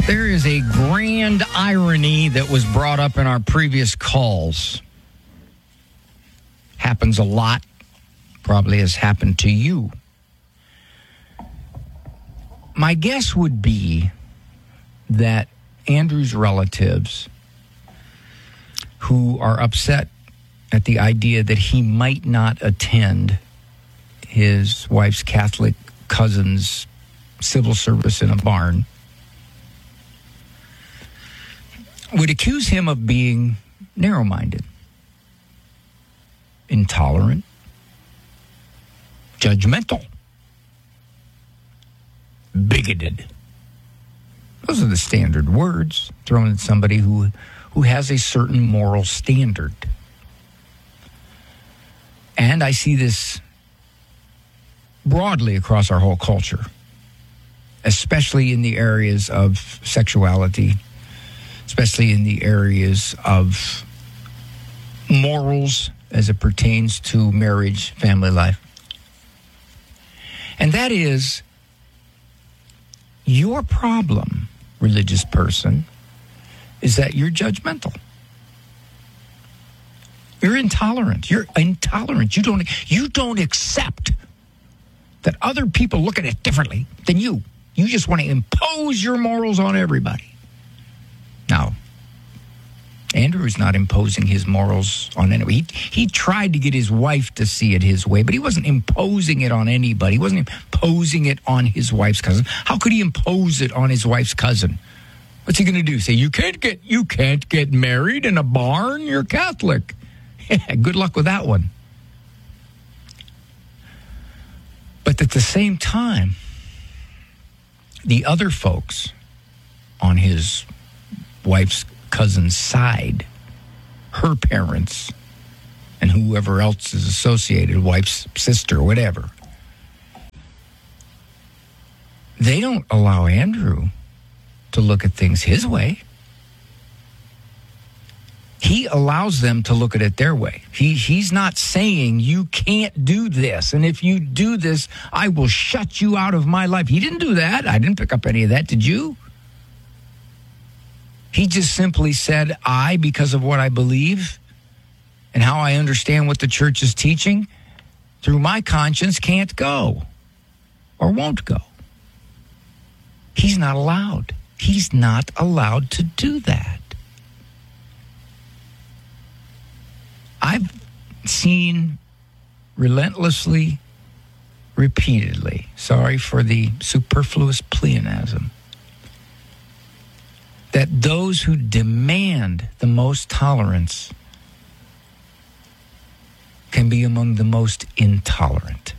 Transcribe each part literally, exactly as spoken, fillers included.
There is a grand irony that was brought up in our previous calls. Happens a lot. Probably has happened to you. My guess would be that Andrew's relatives, who are upset at the idea that he might not attend his wife's Catholic cousin's civil service in a barn, would accuse him of being narrow-minded, intolerant, judgmental, bigoted. Those are the standard words thrown at somebody who, who has a certain moral standard. And I see this broadly across our whole culture, especially in the areas of sexuality, especially in the areas of morals as it pertains to marriage, family life. And that is, your problem, religious person, is that you're judgmental. You're intolerant. You're intolerant. You don't, you don't accept that other people look at it differently than you. You just want to impose your morals on everybody. Now, Andrew is not imposing his morals on anybody. He, he tried to get his wife to see it his way, but he wasn't imposing it on anybody. He wasn't imposing it on his wife's cousin. How could he impose it on his wife's cousin? What's he going to do? Say, you can't get you can't get married in a barn? You're Catholic. Yeah, good luck with that one. But at the same time, the other folks on his wife's cousin's side, her parents, and whoever else is associated, wife's sister, whatever, they don't allow Andrew to look at things his way. He allows them to look at it their way. He He's not saying, you can't do this, and if you do this, I will shut you out of my life. He didn't do that. I didn't pick up any of that. Did you? He just simply said, I, because of what I believe and how I understand what the church is teaching, through my conscience, can't go or won't go. He's not allowed. He's not allowed to do that. I've seen relentlessly, repeatedly, sorry for the superfluous pleonasm, that those who demand the most tolerance can be among the most intolerant.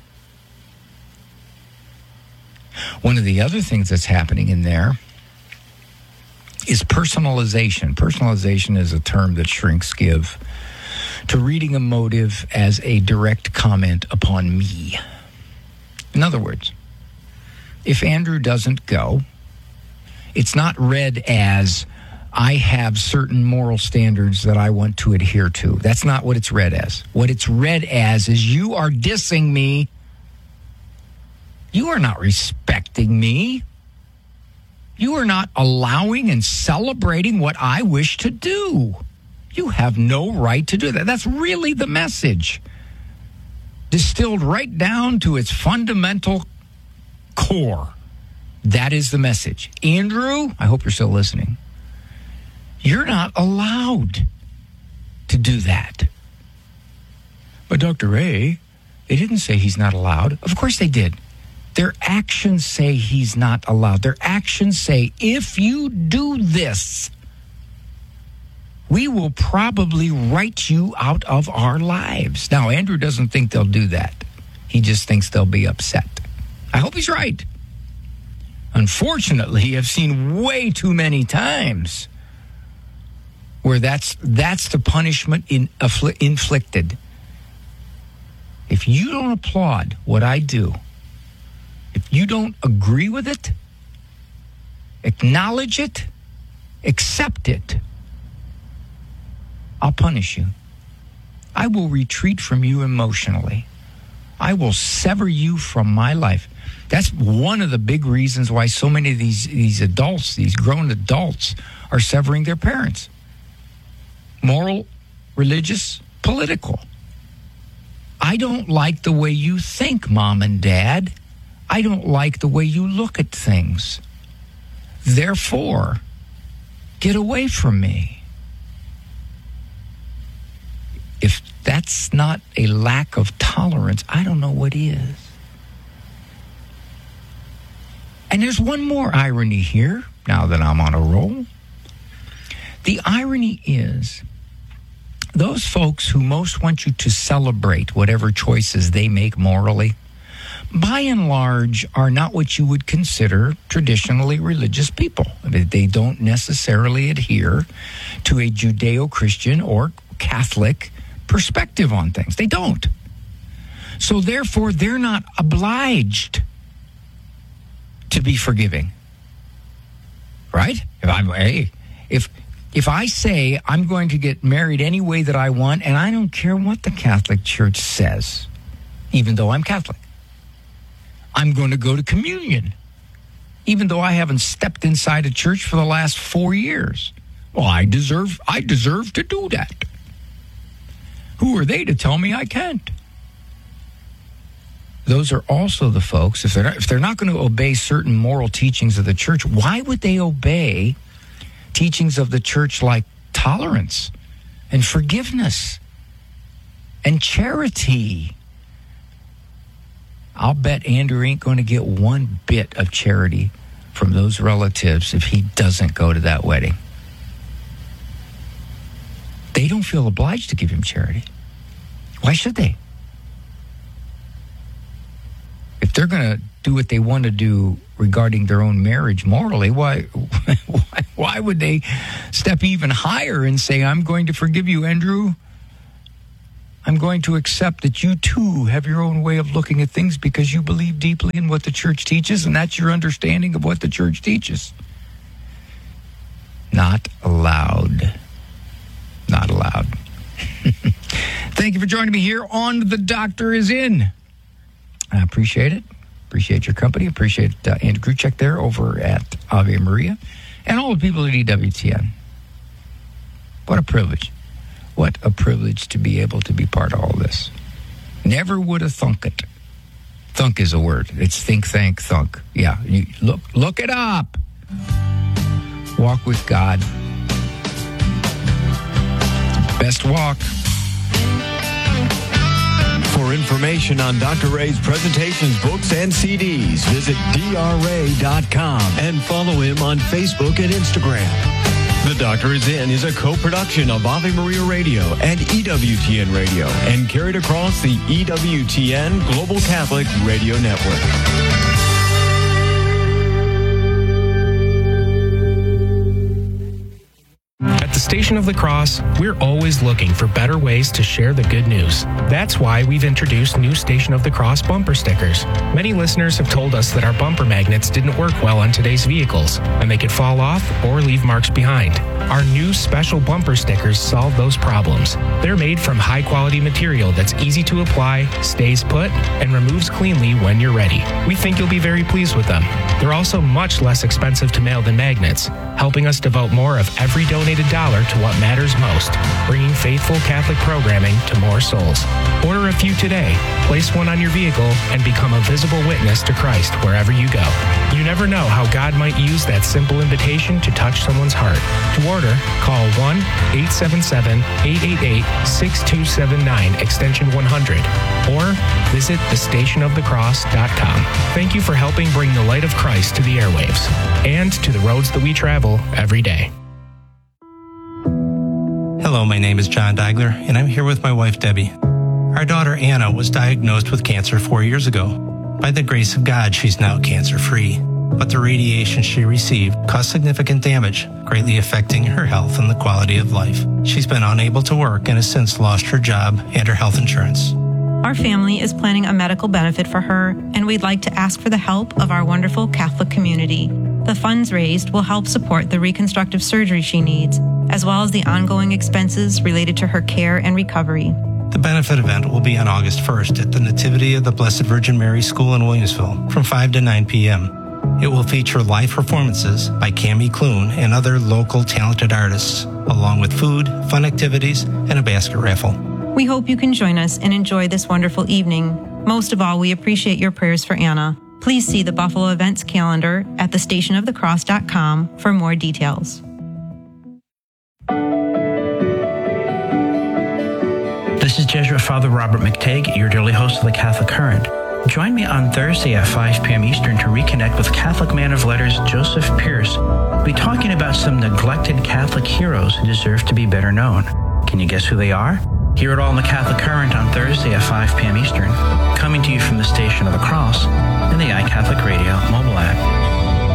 One of the other things that's happening in there is personalization. Personalization is a term that shrinks give to reading a motive as a direct comment upon me. In other words, if Andrew doesn't go, it's not read as, I have certain moral standards that I want to adhere to. That's not what it's read as. What it's read as is, you are dissing me. You are not respecting me. You are not allowing and celebrating what I wish to do. You have no right to do that. That's really the message, distilled right down to its fundamental core. That is the message. Andrew, I hope you're still listening. You're not allowed to do that. But Doctor Ray, they didn't say he's not allowed. Of course they did. Their actions say he's not allowed. Their actions say, if you do this, we will probably write you out of our lives. Now, Andrew doesn't think they'll do that. He just thinks they'll be upset. I hope he's right. Unfortunately, I've seen way too many times where that's that's the punishment in, affli- inflicted. If you don't applaud what I do, if you don't agree with it, acknowledge it, accept it, I'll punish you. I will retreat from you emotionally. I will sever you from my life. That's one of the big reasons why so many of these, these adults, these grown adults, are severing their parents. Moral, religious, political. I don't like the way you think, Mom and Dad. I don't like the way you look at things. Therefore, get away from me. If that's not a lack of tolerance, I don't know what is. And there's one more irony here, now that I'm on a roll. The irony is, those folks who most want you to celebrate whatever choices they make morally, by and large, are not what you would consider traditionally religious people. They don't necessarily adhere to a Judeo-Christian or Catholic perspective on things. They don't. So therefore, they're not obliged to be forgiving. Right? If I'm, hey, if if I say I'm going to get married any way that I want, and I don't care what the Catholic Church says, even though I'm Catholic, I'm going to go to communion, even though I haven't stepped inside a church for the last four years. Well, I deserve I deserve to do that. Who are they to tell me I can't? Those are also the folks, if they're not, if they're not going to obey certain moral teachings of the church, why would they obey teachings of the church like tolerance and forgiveness and charity? I'll bet Andrew ain't going to get one bit of charity from those relatives if he doesn't go to that wedding. They don't feel obliged to give him charity. Why should they? If they're going to do what they want to do regarding their own marriage morally, why, why, why would they step even higher and say, I'm going to forgive you, Andrew? I'm going to accept that you too have your own way of looking at things because you believe deeply in what the church teaches, and that's your understanding of what the church teaches. Not allowed. Not allowed. Thank you for joining me here on The Doctor Is In. I appreciate it. Appreciate your company. Appreciate uh, Andrew Kruchek there over at Ave Maria and all the people at E W T N. What a privilege. What a privilege to be able to be part of all this. Never would have thunk it. Thunk is a word. It's think, thank, thunk. Yeah, you look, look it up. Walk with God. Best walk. For information on Doctor Ray's presentations, books, and C Ds, visit D R ray dot com and follow him on Facebook and Instagram. The Doctor Is In is a co-production of Ave Maria Radio and E W T N Radio and carried across the E W T N Global Catholic Radio Network. At the Station of the Cross, we're always looking for better ways to share the good news. That's why we've introduced new Station of the Cross bumper stickers. Many listeners have told us that our bumper magnets didn't work well on today's vehicles, and they could fall off or leave marks behind. Our new special bumper stickers solve those problems. They're made from high-quality material that's easy to apply, stays put, and removes cleanly when you're ready. We think you'll be very pleased with them. They're also much less expensive to mail than magnets, helping us devote more of every donated dollar to what matters most, bringing faithful Catholic programming to more souls. Order a few today, place one on your vehicle, and become a visible witness to Christ wherever you go. You never know how God might use that simple invitation to touch someone's heart. To order, call one eight seven seven, eight eight eight, six two seven nine, extension one hundred, or visit the station of the cross dot com. Thank you for helping bring the light of Christ to the airwaves and to the roads that we travel every day. Hello, my name is John Deigler, and I'm here with my wife, Debbie. Our daughter, Anna, was diagnosed with cancer four years ago. By the grace of God, she's now cancer-free. But the radiation she received caused significant damage, greatly affecting her health and the quality of life. She's been unable to work and has since lost her job and her health insurance. Our family is planning a medical benefit for her, and we'd like to ask for the help of our wonderful Catholic community. The funds raised will help support the reconstructive surgery she needs, as well as the ongoing expenses related to her care and recovery. The benefit event will be on August first at the Nativity of the Blessed Virgin Mary School in Williamsville from five to nine p.m. It will feature live performances by Cammie Clune and other local talented artists, along with food, fun activities, and a basket raffle. We hope you can join us and enjoy this wonderful evening. Most of all, we appreciate your prayers for Anna. Please see the Buffalo events calendar at the station of the cross dot com for more details. This is Jesuit Father Robert McTagg, your daily host of the Catholic Current. Join me on Thursday at five p.m. Eastern to reconnect with Catholic man of letters Joseph Pierce. We'll be talking about some neglected Catholic heroes who deserve to be better known. Can you guess who they are? Hear it all in the Catholic Current on Thursday at five p.m. Eastern, coming to you from the Station of the Cross and the iCatholic Radio mobile app.